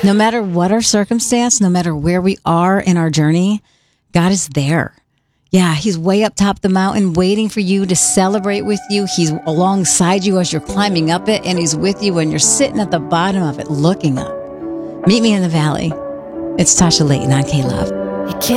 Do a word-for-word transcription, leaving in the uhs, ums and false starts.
No matter what our circumstance, no matter where we are in our journey, God is there. Yeah, he's way up top the mountain waiting for you to celebrate with you. He's alongside you as you're climbing up it, and he's with you when you're sitting at the bottom of it looking up. Meet me in the valley. It's Tasha Layton on K-Love.